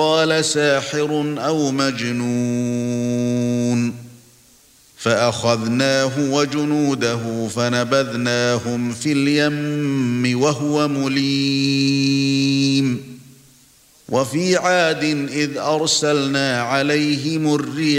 قال ساحر أو مجنون فأخذناه وجنوده فنبذناهم في اليم وهو مليم وفي عاد إذ أرسلنا عليهم الريح